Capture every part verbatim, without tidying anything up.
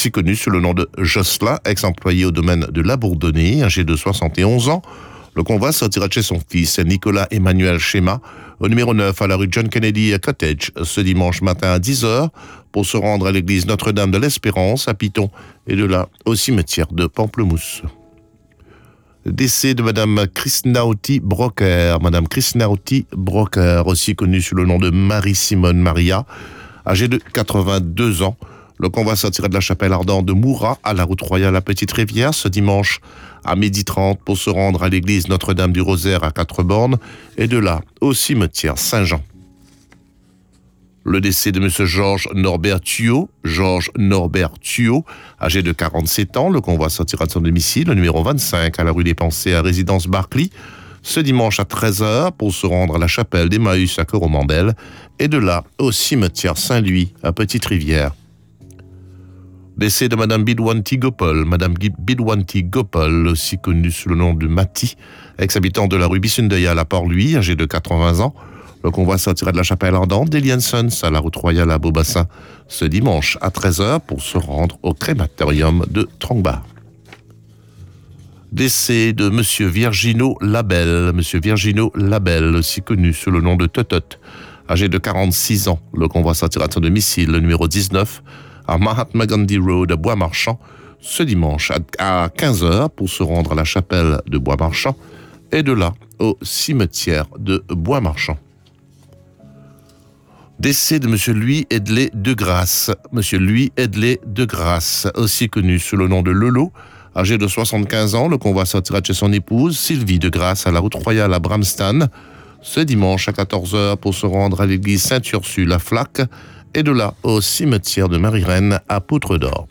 aussi connu sous le nom de Jocelyn, ex-employé au domaine de la Bourdonnais, âgé de soixante et onze ans. Le convoi sortira de chez son fils, Nicolas Emmanuel Schéma, au numéro neuf à la rue John Kennedy Cottage, ce dimanche matin à dix heures, pour se rendre à l'église Notre-Dame de l'Espérance à Piton, et de là au cimetière de Pamplemousse. Décès de Madame Krishnauti Broker. Madame Krishnauti Broker, aussi connue sous le nom de Marie-Simone Maria, âgée de quatre-vingt-deux ans. Le convoi sortira de la chapelle ardente de Moura à la route royale à Petite-Rivière ce dimanche à midi trente pour se rendre à l'église Notre-Dame du Rosaire à Quatre-Bornes et de là au cimetière Saint-Jean. Le décès de M. Georges Norbert Thuot, Georges Norbert Thuot, âgé de quarante-sept ans, le convoi sortira de son domicile, le numéro vingt-cinq à la rue des Pensées à résidence Barclay, ce dimanche à treize heures pour se rendre à la chapelle d'Emmaüs à Coromandel et de là au cimetière Saint-Louis à Petite-Rivière. Décès de Madame Bidwanti Gopal. Madame Bidwanti Gopal, aussi connue sous le nom de Mati, ex-habitant de la rue Bissundeuil à Port-Louis, âgé de quatre-vingts ans. Le convoi sortira de la chapelle ardente d'Elian Sons à la route royale à Beaubassin ce dimanche à treize heures pour se rendre au crématorium de Trongbar. Décès de Monsieur Virginio Labelle. Monsieur Virginio Labelle, aussi connu sous le nom de Totot, âgé de quarante-six ans. Le convoi sortira de son domicile, le numéro dix-neuf, à Mahatma Gandhi Road à Bois-Marchand, ce dimanche à quinze heures pour se rendre à la chapelle de Bois-Marchand et de là au cimetière de Bois-Marchand. Décès de Monsieur Louis Edley de Grasse. Monsieur Louis Edley de Grasse, aussi connu sous le nom de Lolo, âgé de soixante-quinze ans, le convoi sortira de chez son épouse, Sylvie de Grasse, à la route royale à Bramston, ce dimanche à quatorze heures pour se rendre à l'église Sainte-Ursule à Flac, et de là au cimetière de Marie-Reine à Poutre d'Or.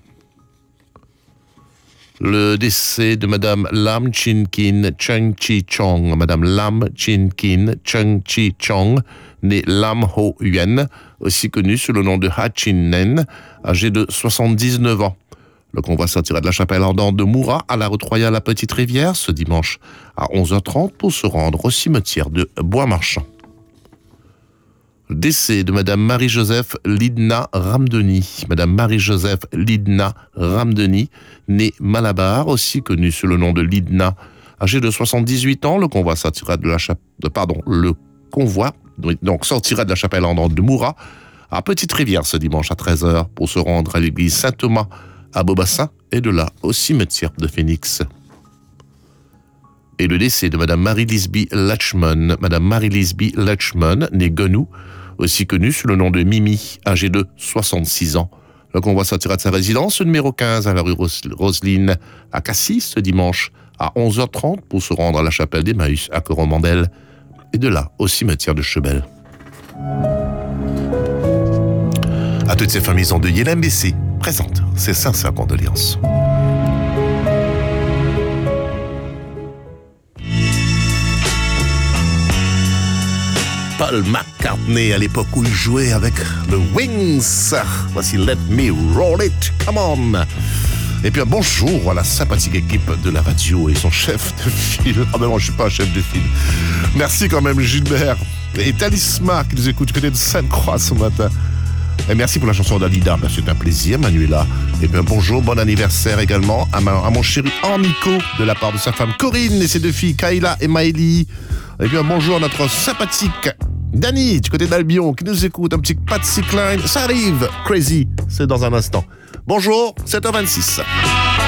Le décès de Madame Lam Chin Kin Chung Chi Chong. Madame Lam Chin Kin Chung Chi Chong, née Lam Ho Yuen, aussi connue sous le nom de Ha Chin Nen, âgée de soixante-dix-neuf ans. Le convoi sortira de la chapelle ardente de Moura à la route royale à Petite-Rivière ce dimanche à onze heures trente pour se rendre au cimetière de Bois-Marchand. Décès de Madame Marie-Joseph Lidna Ramdeni. Madame Marie-Joseph Lidna Ramdeni, née Malabar, aussi connue sous le nom de Lidna, âgée de soixante-dix-huit ans. Le convoi sortira de la chapelle, pardon, le convoi donc sortira de la chapelle ardente de Moura à Petite-Rivière ce dimanche à treize heures pour se rendre à l'église Saint-Thomas à Beaubassin et de là au cimetière de Phoenix. Et le décès de Madame Marie-Lisby Lachman. Madame Marie-Lisby Lachman, née Gonou, aussi connue sous le nom de Mimi, âgée de soixante-six ans. Le convoi sortira de sa résidence, numéro quinze, à la rue Roseline, à Cassis, ce dimanche, à onze heures trente, pour se rendre à la chapelle d'Emmaüs, à Coromandel, et de là, au cimetière de Chebel. À toutes ces familles endeuillées, l'M B C présente ses sincères condoléances. Paul McCartney à l'époque où il jouait avec The Wings. Voici Let Me Roll It, come on. Et puis un bonjour à la sympathique équipe de la radio et son chef de file. Ah ben non, je suis pas un chef de file. Merci quand même Gilbert et Talisma qui nous écoute du côté de Sainte-Croix ce matin. Et merci pour la chanson d'Alida, ben, c'est un plaisir Manuela. Et bien bonjour, bon anniversaire également à, ma, à mon chéri Enrico de la part de sa femme Corinne et ses deux filles Kayla et Maëlie. Et bien bonjour à notre sympathique Dani du côté d'Albion qui nous écoute, un petit Patsy Cline, ça arrive, Crazy, c'est dans un instant. Bonjour, sept heures vingt-six.